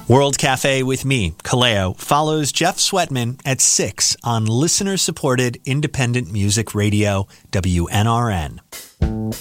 World Cafe with me, Kaleo, follows Jeff Sweatman at 6 on listener-supported independent music radio, WNRN.